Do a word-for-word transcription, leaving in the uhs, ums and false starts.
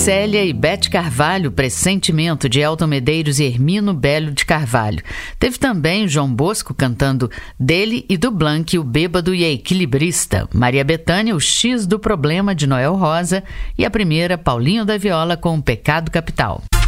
Célia e Bete Carvalho, Pressentimento, de Elton Medeiros e Hermino Belo de Carvalho. Teve também João Bosco cantando dele e do Blanc, O Bêbado e a Equilibrista. Maria Bethânia, O X do Problema, de Noel Rosa. E a primeira, Paulinho da Viola, com O Pecado Capital.